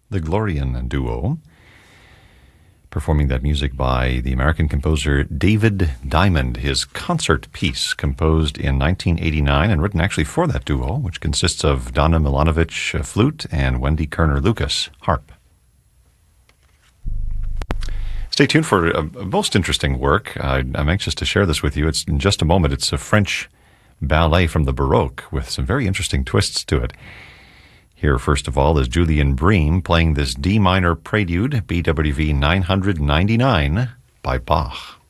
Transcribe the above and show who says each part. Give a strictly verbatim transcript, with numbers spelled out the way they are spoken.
Speaker 1: the Glorian Duo, performing that music by the American composer David Diamond, his concert piece composed in nineteen eighty-nine and written actually for that duo, which consists of Donna Milanovic, uh, flute, and Wendy Kerner-Lucas, harp. Stay tuned for a, a most interesting work. Uh, I'm anxious to share this with you. It's in just a moment. It's a French ballet from the Baroque with some very interesting twists to it. Here, first of all, is Julian Bream playing this D minor prelude, B W V nine ninety-nine by Bach.